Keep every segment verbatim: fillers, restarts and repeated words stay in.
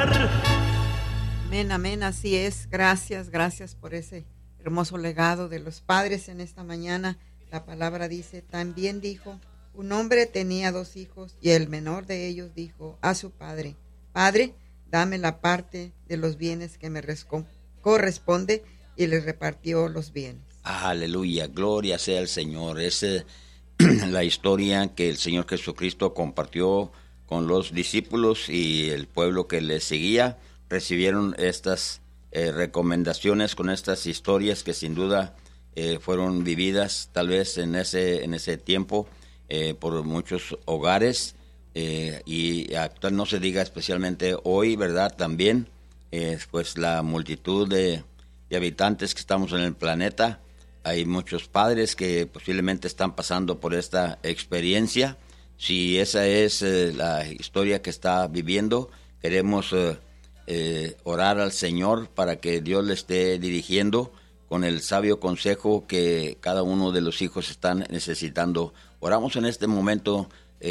Amén, amén, así es. Gracias, gracias por ese hermoso legado de los padres en esta mañana. La palabra dice, también dijo, un hombre tenía dos hijos y el menor de ellos dijo a su padre, Padre, dame la parte de los bienes que me corresponde, y le repartió los bienes. Aleluya, gloria sea al Señor. Es eh, la historia que el Señor Jesucristo compartió con los discípulos, y el pueblo que le seguía recibieron estas eh, recomendaciones con estas historias que sin duda eh, fueron vividas tal vez en ese, en ese tiempo eh, por muchos hogares, eh, y actual no se diga especialmente hoy, ¿verdad? También eh, pues la multitud de, de habitantes que estamos en el planeta, hay muchos padres que posiblemente están pasando por esta experiencia. Si esa es eh, la historia que está viviendo, queremos eh, eh, orar al Señor para que Dios le esté dirigiendo con el sabio consejo que cada uno de los hijos están necesitando. Oramos en este momento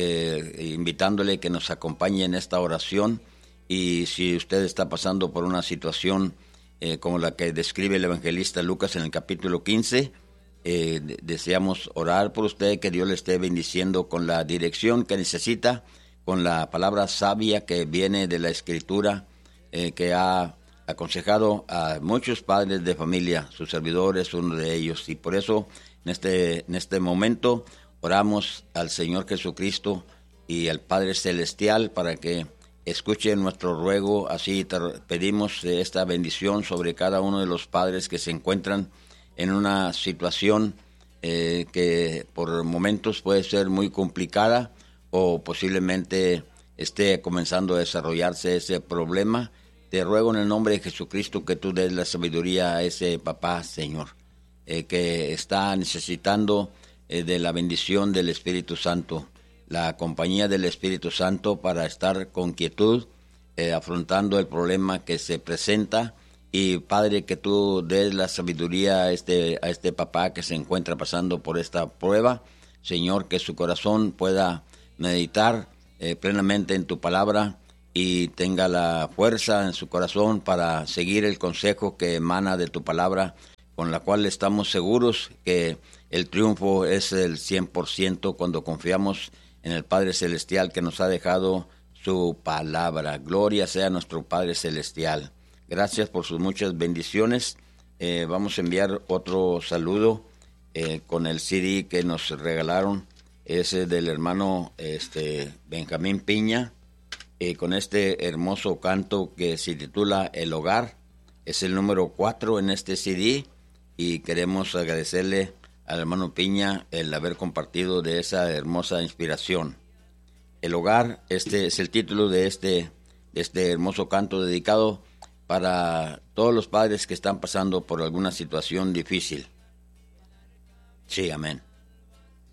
eh, invitándole que nos acompañe en esta oración, y si usted está pasando por una situación eh, como la que describe el evangelista Lucas en el capítulo quince, Eh, deseamos orar por usted, que Dios le esté bendiciendo con la dirección que necesita, con la palabra sabia que viene de la Escritura, eh, que ha aconsejado a muchos padres de familia. Su servidor es uno de ellos, y por eso en este, en este momento oramos al Señor Jesucristo y al Padre Celestial para que escuche nuestro ruego. Así te pedimos esta bendición sobre cada uno de los padres que se encuentran en una situación eh, que por momentos puede ser muy complicada, o posiblemente esté comenzando a desarrollarse ese problema. Te ruego en el nombre de Jesucristo que tú des la sabiduría a ese papá, Señor, eh, que está necesitando eh, de la bendición del Espíritu Santo, la compañía del Espíritu Santo para estar con quietud, eh, afrontando el problema que se presenta. Y Padre, que tú des la sabiduría a este, a este papá que se encuentra pasando por esta prueba. Señor, que su corazón pueda meditar eh, plenamente en tu palabra, y tenga la fuerza en su corazón para seguir el consejo que emana de tu palabra, con la cual estamos seguros que el triunfo es el cien por ciento cuando confiamos en el Padre Celestial que nos ha dejado su palabra. Gloria sea a nuestro Padre Celestial. Gracias por sus muchas bendiciones. Eh, vamos a enviar otro saludo eh, con el C D que nos regalaron, ese del hermano este, Benjamín Piña, eh, con este hermoso canto que se titula El Hogar. Es el número cuatro en este C D, y queremos agradecerle al hermano Piña el haber compartido de esa hermosa inspiración. El Hogar, este es el título de este, de este hermoso canto dedicado para todos los padres que están pasando por alguna situación difícil. Sí, amén.